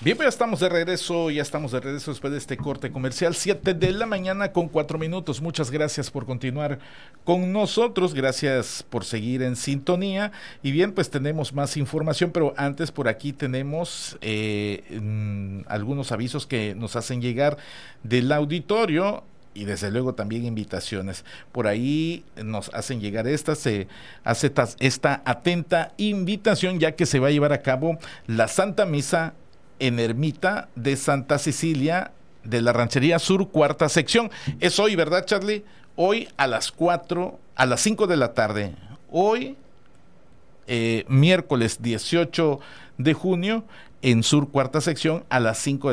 Bien, pues ya estamos de regreso después de este corte comercial, 7 de la mañana con 4 minutos. Muchas gracias por continuar con nosotros, gracias por seguir en sintonía. Y bien, pues tenemos más información, pero antes por aquí tenemos algunos avisos que nos hacen llegar del auditorio. Y desde luego también invitaciones. Por ahí nos hacen llegar se hace esta atenta invitación, ya que se va a llevar a cabo la Santa Misa en Ermita de Santa Cecilia de la Ranchería Sur, cuarta sección. Es hoy, ¿verdad, Charlie? Hoy a las 5 de la tarde. Hoy, miércoles 18 de junio, en Sur, cuarta sección, a las 5 de